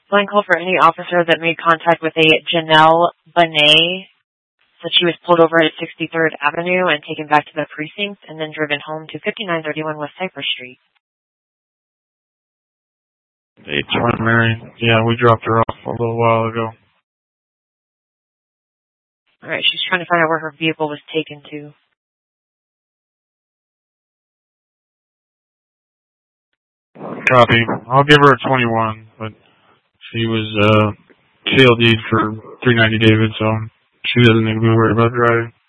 Line call for any officer that made contact with a Janelle Bonet. Said she was pulled over at 63rd Avenue and taken back to the precinct and then driven home to 5931 West Cypress Street. 820 Mary. Yeah, we dropped her off a little while ago. Alright, she's trying to find out where her vehicle was taken to. Copy. I'll give her a 21, but she was KLD'd for 390 David, so she doesn't need to be worried about driving.